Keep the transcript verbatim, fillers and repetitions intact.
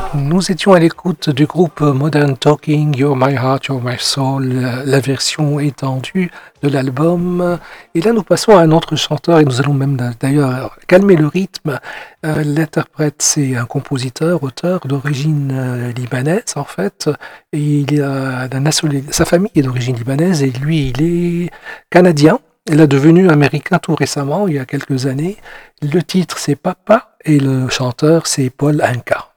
Nous étions à l'écoute du groupe Modern Talking, You're My Heart, You're My Soul, la, la version étendue de l'album. Et là, nous passons à un autre chanteur et nous allons même d'ailleurs calmer le rythme. Euh, L'interprète, c'est un compositeur, auteur d'origine euh, libanaise en fait. Et il a la nationalité, sa famille est d'origine libanaise et lui, il est canadien. Il est devenu américain tout récemment, il y a quelques années. Le titre, c'est Papa et le chanteur, c'est Paul Anka.